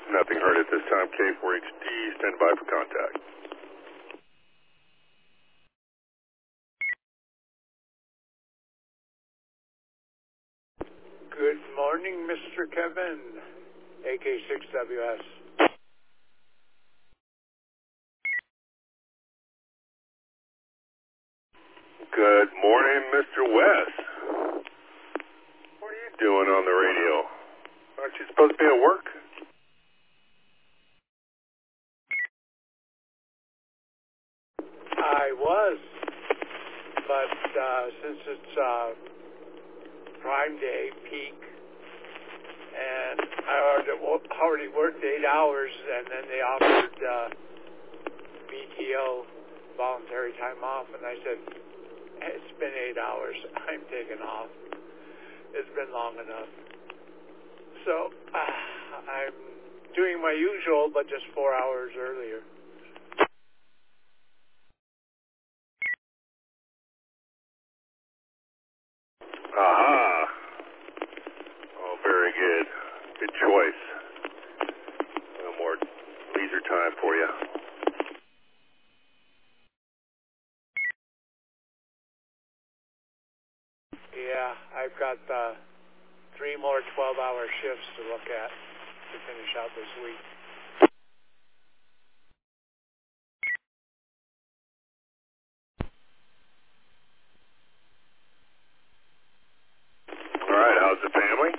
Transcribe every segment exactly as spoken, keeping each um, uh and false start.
Nothing heard at this time. K four H D, stand by for contact. Good morning, Mister Kevin, A K six W S. Good morning, Mister West. What are you doing on the radio? Aren't you supposed to be at work? I was, but uh, since it's uh, Prime Day, peak, and I already, already worked eight hours, and then they offered uh, B T O, voluntary time off, and I said, it's been eight hours. I'm taking off. It's been long enough. So uh, I'm doing my usual, but just four hours earlier. Aha. Oh, very good. Good choice. A little more leisure time for you. Yeah, I've got uh, three more twelve-hour shifts to look at to finish out this week. All right, how's the family?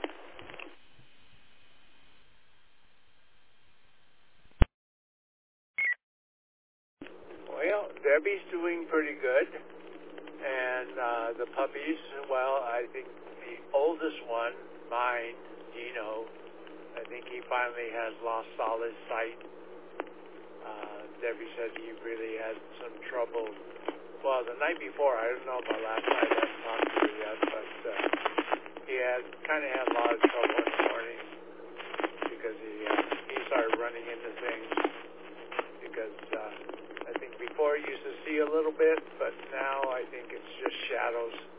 Well, Debbie's doing pretty good, and uh, the puppies, well, I think the oldest one, mine, Dino, I think he finally has lost all his sight. Uh, Debbie said he really had some trouble. Well, the night before, I don't know about last night, I haven't talked to her yet, but uh, he had kind of had a lot of trouble in the morning because he, uh, he started running into things because uh, I think before he used to see a little bit, but now I think it's just shadows.